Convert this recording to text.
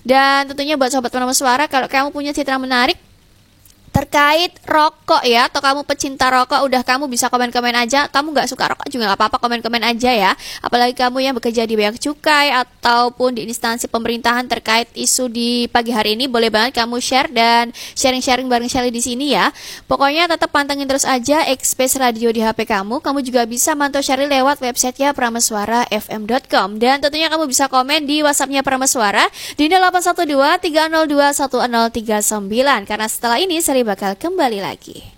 Dan tentunya buat Sobat Penemu Suara, kalau kamu punya cerita menarik terkait rokok ya, atau kamu pecinta rokok, udah kamu bisa komen-komen aja. Kamu nggak suka rokok juga nggak apa-apa, komen-komen aja ya. Apalagi kamu yang bekerja di bea cukai ataupun di instansi pemerintahan terkait isu di pagi hari ini, boleh banget kamu share dan sharing-sharing bareng Shelly di sini ya. Pokoknya tetap pantengin terus aja Express Radio di HP kamu. Kamu juga bisa mantau Shelly lewat website ya pramesuarafm.com, dan tentunya kamu bisa komen di WhatsAppnya Pramesuara di 0812 302 1039, karena setelah ini Shelly bakal kembali lagi.